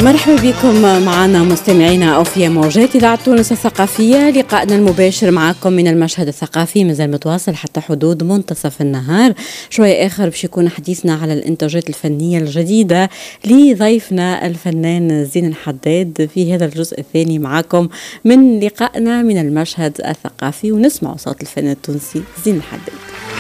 مرحبا بكم معنا مستمعينا أو في موجات إذاعة تونس الثقافية. لقائنا المباشر معكم من المشهد الثقافي مازال متواصل حتى حدود منتصف النهار. شوية آخر باش يكون حديثنا على الإنتاجات الفنية الجديدة لضيفنا الفنان زين الحداد في هذا الجزء الثاني معكم من لقائنا من المشهد الثقافي، ونسمع صوت الفنان التونسي زين الحداد.